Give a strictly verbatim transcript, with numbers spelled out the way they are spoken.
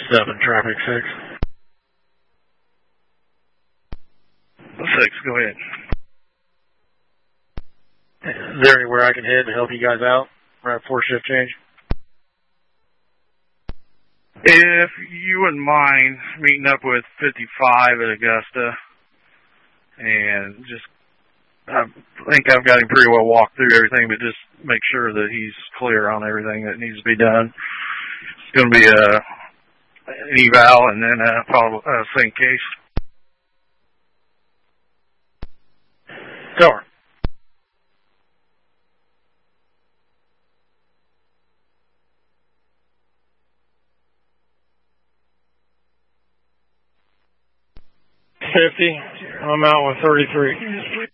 Seven, traffic six. Six, go ahead. Is there anywhere I can head to help you guys out right before shift change? If you wouldn't mind meeting up with fifty-five at Augusta, and just, I think I've got him pretty well walked through everything, but just make sure that he's clear on everything that needs to be done. It's going to be a, an eval and then a, follow, a sync case. Sure. Fifty. I'm out with thirty-three.